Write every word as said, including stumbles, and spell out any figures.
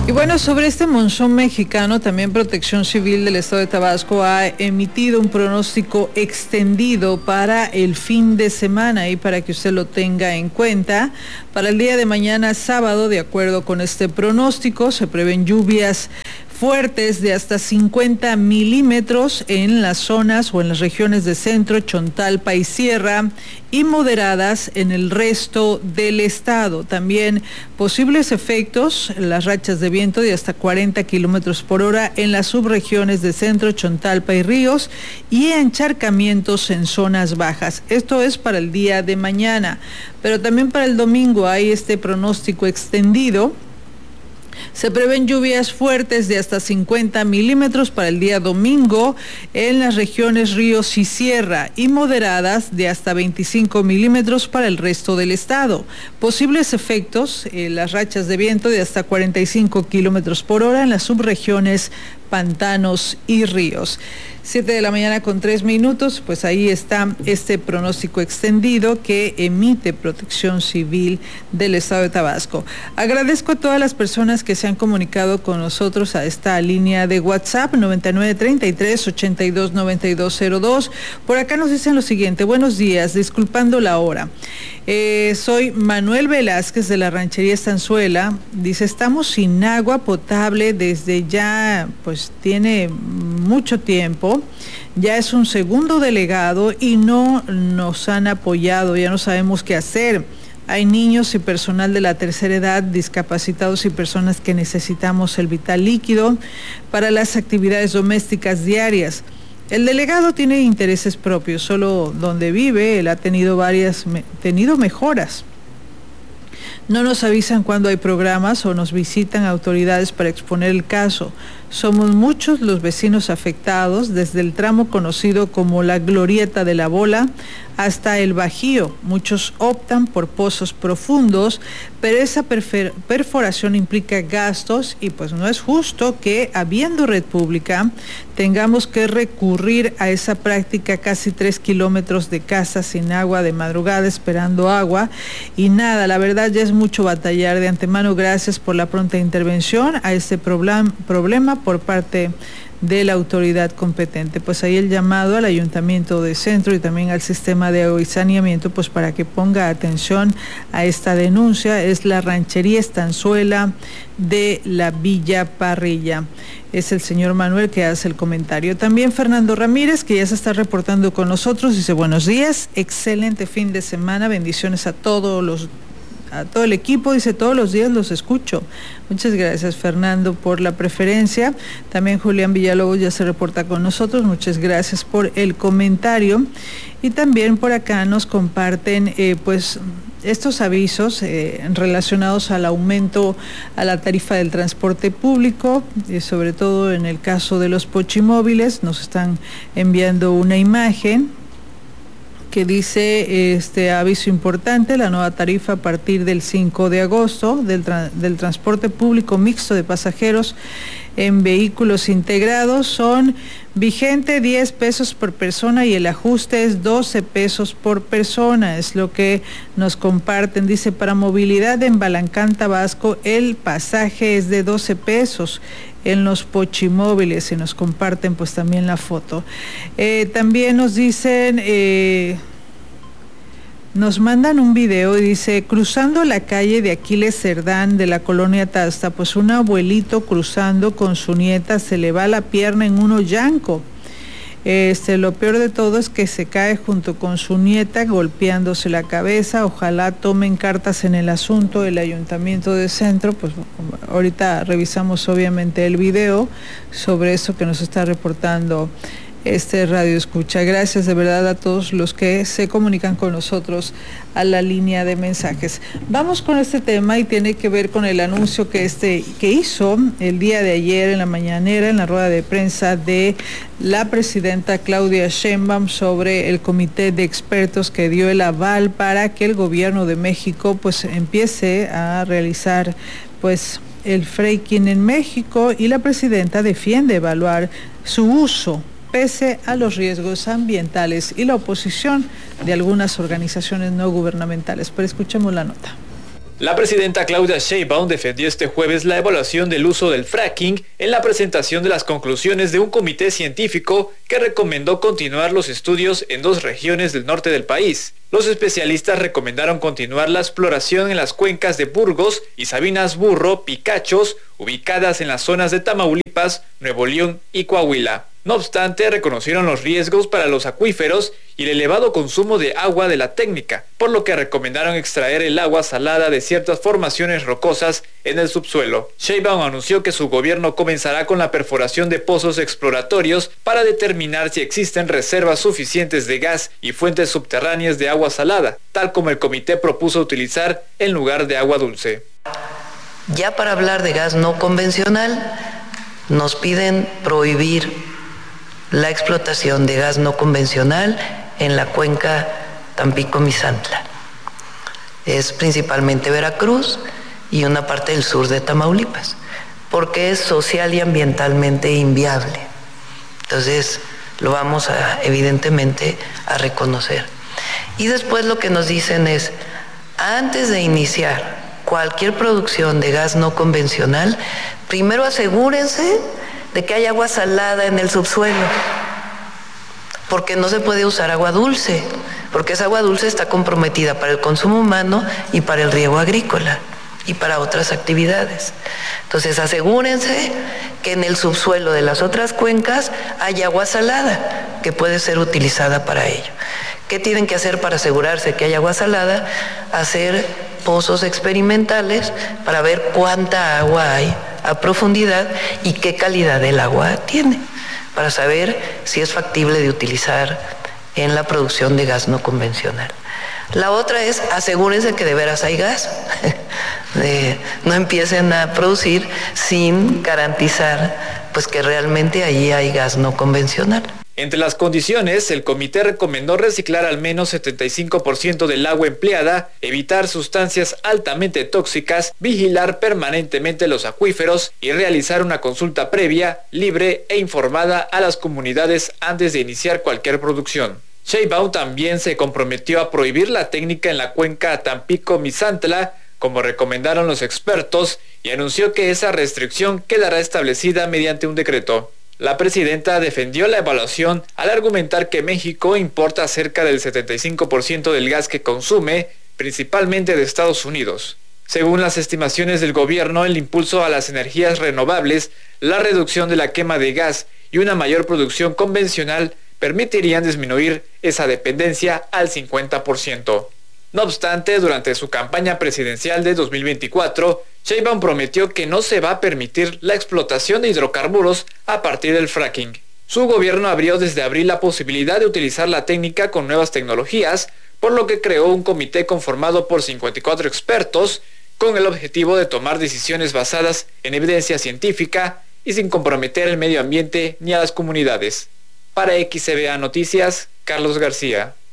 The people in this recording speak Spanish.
Y bueno, sobre este monzón mexicano, también Protección Civil del Estado de Tabasco ha emitido un pronóstico extendido para el fin de semana y para que usted lo tenga en cuenta. Para el día de mañana, sábado, de acuerdo con este pronóstico, se prevén lluvias fuertes de hasta cincuenta milímetros en las zonas o en las regiones de Centro, Chontalpa y Sierra, y moderadas en el resto del estado. También posibles efectos, las rachas de viento de hasta cuarenta kilómetros por hora en las subregiones de Centro, Chontalpa y Ríos, y encharcamientos en zonas bajas. Esto es para el día de mañana, pero también para el domingo hay este pronóstico extendido. Se prevén lluvias fuertes de hasta cincuenta milímetros para el día domingo en las regiones Ríos y Sierra, y moderadas de hasta veinticinco milímetros para el resto del estado. Posibles efectos, eh, las rachas de viento de hasta cuarenta y cinco kilómetros por hora en las subregiones pantanos y ríos. Siete de la mañana con tres minutos, pues ahí está este pronóstico extendido que emite Protección Civil del Estado de Tabasco. Agradezco a todas las personas que se han comunicado con nosotros a esta línea de WhatsApp noventa y nueve, treinta y tres, ochenta y dos, noventa y dos cero dos. Por acá nos dicen lo siguiente: buenos días, disculpando la hora. Eh, soy Manuel Velázquez de la Ranchería Estanzuela. Dice, estamos sin agua potable desde ya, pues tiene mucho tiempo. Ya es un segundo delegado y no nos han apoyado, ya no sabemos qué hacer. Hay niños y personal de la tercera edad, discapacitados y personas que necesitamos el vital líquido para las actividades domésticas diarias. El delegado tiene intereses propios, solo donde vive, él ha tenido varias, me, tenido mejoras. No nos avisan cuando hay programas o nos visitan autoridades para exponer el caso. Somos muchos los vecinos afectados, desde el tramo conocido como la Glorieta de la Bola hasta el Bajío. Muchos optan por pozos profundos, pero esa perfer- perforación implica gastos y pues no es justo que, habiendo red pública, tengamos que recurrir a esa práctica. Casi tres kilómetros de casa sin agua de madrugada esperando agua y nada. La verdad ya es mucho batallar. De antemano, gracias por la pronta intervención a este problem- problema por parte de la autoridad competente. Pues ahí el llamado al Ayuntamiento de Centro y también al Sistema de Agua y Saneamiento, pues para que ponga atención a esta denuncia. Es la Ranchería Estanzuela de la Villa Parrilla. Es el señor Manuel que hace el comentario. También Fernando Ramírez, que ya se está reportando con nosotros, dice, buenos días, excelente fin de semana, bendiciones a todos los a todo el equipo, dice, todos los días los escucho. Muchas gracias, Fernando, por la preferencia. También Julián Villalobos ya se reporta con nosotros, muchas gracias por el comentario. Y también por acá nos comparten eh, pues estos avisos eh, relacionados al aumento a la tarifa del transporte público, eh, sobre todo en el caso de los pochimóviles. Nos están enviando una imagen que dice, este aviso importante, la nueva tarifa a partir del cinco de agosto del, tra- del transporte público mixto de pasajeros en vehículos integrados son vigente diez pesos por persona y el ajuste es doce pesos por persona, es lo que nos comparten. Dice, para movilidad en Balancán, Tabasco, el pasaje es de doce pesos en los pochimóviles, y nos comparten pues también la foto. Eh, también nos dicen, eh, nos mandan un video y dice, cruzando la calle de Aquiles Cerdán de la colonia Tasta, pues un abuelito cruzando con su nieta se le va la pierna en un hoyanco. Este, lo peor de todo es que se cae junto con su nieta golpeándose la cabeza. Ojalá tomen cartas en el asunto el Ayuntamiento de Centro. Pues ahorita revisamos obviamente el video sobre eso que nos está reportando este Radio Escucha. Gracias de verdad a todos los que se comunican con nosotros a la línea de mensajes. Vamos con este tema y tiene que ver con el anuncio que este que hizo el día de ayer en la mañanera, en la rueda de prensa de la presidenta Claudia Sheinbaum, sobre el comité de expertos que dio el aval para que el gobierno de México pues empiece a realizar pues el fracking en México, y la presidenta defiende evaluar su uso pese a los riesgos ambientales y la oposición de algunas organizaciones no gubernamentales. Pero escuchemos la nota. La presidenta Claudia Sheinbaum defendió este jueves la evaluación del uso del fracking en la presentación de las conclusiones de un comité científico que recomendó continuar los estudios en dos regiones del norte del país. Los especialistas recomendaron continuar la exploración en las cuencas de Burgos y Sabinas Burro, Picachos, ubicadas en las zonas de Tamaulipas, Nuevo León y Coahuila. No obstante, reconocieron los riesgos para los acuíferos y el elevado consumo de agua de la técnica, por lo que recomendaron extraer el agua salada de ciertas formaciones rocosas en el subsuelo. Sheinbaum anunció que su gobierno comenzará con la perforación de pozos exploratorios para determinar si existen reservas suficientes de gas y fuentes subterráneas de agua salada, tal como el comité propuso utilizar en lugar de agua dulce. Ya para hablar de gas no convencional, nos piden prohibir la explotación de gas no convencional en la cuenca Tampico-Misantla. Es principalmente Veracruz y una parte del sur de Tamaulipas, porque es social y ambientalmente inviable. Entonces, lo vamos a, evidentemente, a reconocer. Y después lo que nos dicen es, antes de iniciar cualquier producción de gas no convencional, primero asegúrense de que hay agua salada en el subsuelo, porque no se puede usar agua dulce, porque esa agua dulce está comprometida para el consumo humano y para el riego agrícola y para otras actividades. Entonces asegúrense que en el subsuelo de las otras cuencas hay agua salada que puede ser utilizada para ello. ¿Qué tienen que hacer para asegurarse que hay agua salada? Hacer pozos experimentales para ver cuánta agua hay a profundidad y qué calidad del agua tiene, para saber si es factible de utilizar en la producción de gas no convencional. La otra es asegúrense que de veras hay gas. eh, no empiecen a producir sin garantizar pues que realmente allí hay gas no convencional. Entre las condiciones, el comité recomendó reciclar al menos setenta y cinco por ciento del agua empleada, evitar sustancias altamente tóxicas, vigilar permanentemente los acuíferos y realizar una consulta previa, libre e informada a las comunidades antes de iniciar cualquier producción. Sheinbaum también se comprometió a prohibir la técnica en la cuenca Tampico-Misantla, como recomendaron los expertos, y anunció que esa restricción quedará establecida mediante un decreto. La presidenta defendió la evaluación al argumentar que México importa cerca del setenta y cinco por ciento del gas que consume, principalmente de Estados Unidos. Según las estimaciones del gobierno, el impulso a las energías renovables, la reducción de la quema de gas y una mayor producción convencional permitirían disminuir esa dependencia al cincuenta por ciento. No obstante, durante su campaña presidencial de dos mil veinticuatro, Sheinbaum prometió que no se va a permitir la explotación de hidrocarburos a partir del fracking. Su gobierno abrió desde abril la posibilidad de utilizar la técnica con nuevas tecnologías, por lo que creó un comité conformado por cincuenta y cuatro expertos, con el objetivo de tomar decisiones basadas en evidencia científica y sin comprometer el medio ambiente ni a las comunidades. Para X C B A Noticias, Carlos García.